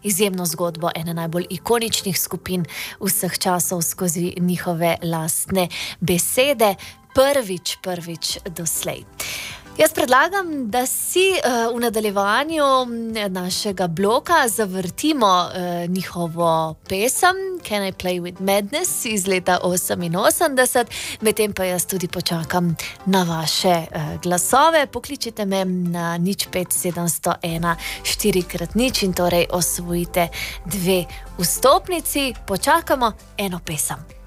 izjemno zgodbo ene najbolj ikoničnih skupin vseh časov skozi njihove lastne besede. Prvič doslej. Jaz predlagam, da si v nadaljevanju našega bloka zavrtimo njihovo pesem Can I Play With Madness iz leta 88, medtem pa jaz tudi počakam na vaše glasove. Pokličite me na 05701 4x0 in torej osvojite 2 vstopnici. Počakamo eno pesem.